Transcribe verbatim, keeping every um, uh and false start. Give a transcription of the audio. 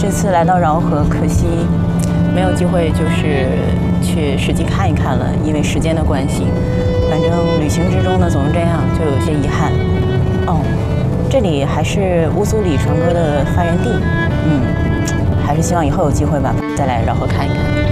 这次来到饶河，可惜没有机会就是去实际看一看了，因为时间的关系。反正旅行之中呢，总是这样，就有些遗憾。哦，这里还是乌苏里船歌的发源地，嗯，还是希望以后有机会吧，再来饶河看一看。